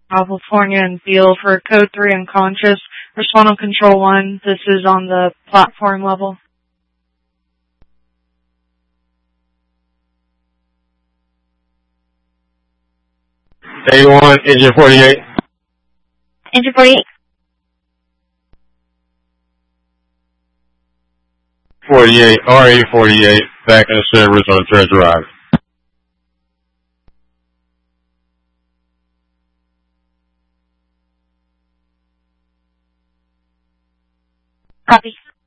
California and Beale for Code 3 unconscious. Respond on Control 1. This is on the platform level. A1, engine 48. Engine 48. 48, RA 48, back in the service on Trent Drive. Copy.